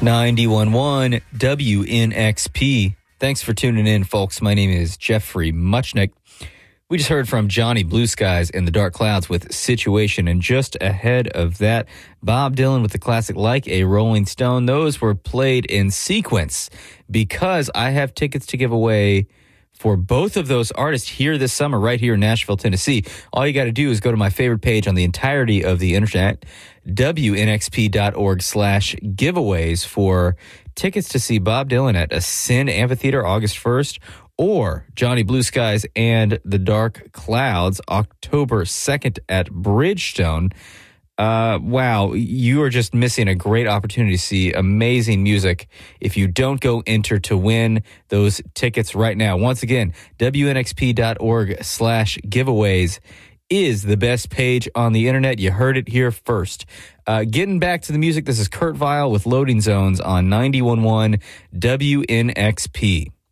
91.1 WNXP. Thanks for tuning in, folks. My name is Jeffrey Muchnick. We just heard from Johnny Blue Skies and the Dark Clouds with Situation. And just ahead of that, Bob Dylan with the classic Like a Rolling Stone. Those were played in sequence because I have tickets to give away for both of those artists here this summer, right here in Nashville, Tennessee. All you got to do is go to my favorite page on the entirety of the internet, WNXP.org/giveaways for tickets to see Bob Dylan at Ascend Amphitheater August 1st or Johnny Blue Skies and the Dark Clouds October 2nd at Bridgestone. Wow, you are just missing a great opportunity to see amazing music if you don't go enter to win those tickets right now. Once again, WNXP.org/giveaways is the best page on the internet. You heard it here first. Getting back to the music, this is Kurt Vile with Loading Zones on 91.1 WNXP.